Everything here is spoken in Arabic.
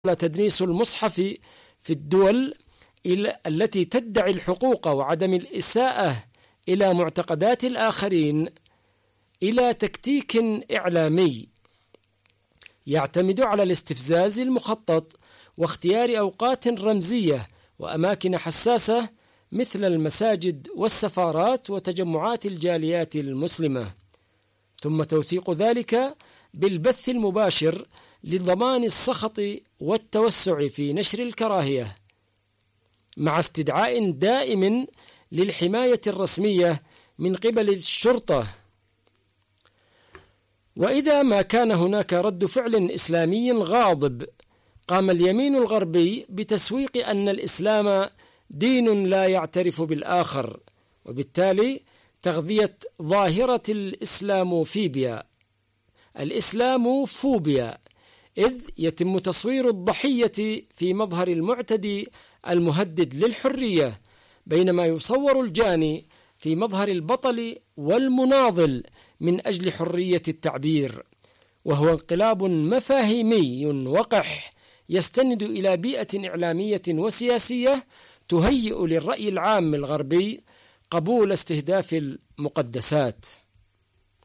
تدنيس المصحف في الدول التي تدعي الحقوق وعدم الإساءة إلى معتقدات الآخرين إلى تكتيك إعلامي يعتمد على الاستفزاز المخطط واختيار أوقات رمزية وأماكن حساسة مثل المساجد والسفارات وتجمعات الجاليات المسلمة، ثم توثيق ذلك بالبث المباشر لضمان السخط والتوسع في نشر الكراهية، مع استدعاء دائم للحماية الرسمية من قبل الشرطة. وإذا ما كان هناك رد فعل إسلامي غاضب، قام اليمين الغربي بتسويق أن الإسلام دين لا يعترف بالآخر، وبالتالي تغذية ظاهرة الإسلاموفوبيا، إذ يتم تصوير الضحية في مظهر المعتدي المهدد للحرية، بينما يصور الجاني في مظهر البطل والمناضل من أجل حرية التعبير، وهو انقلاب مفاهيمي وقح يستند إلى بيئة إعلامية وسياسية تهيئ للرأي العام الغربي قبول استهداف المقدسات.